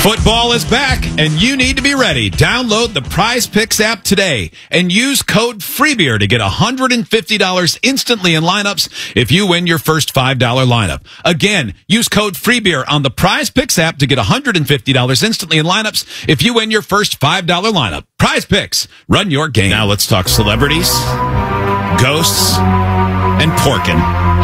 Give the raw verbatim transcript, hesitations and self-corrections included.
Football is back, and you need to be ready. Download the Prize Picks app today and use code FREEBEER to get one hundred fifty dollars instantly in lineups if you win your first five dollar lineup. Again, use code FREEBEER on the Prize Picks app to get one hundred fifty dollars instantly in lineups if you win your first five dollar lineup. Prize Picks, run your game. Now let's talk celebrities, ghosts, and porkin'.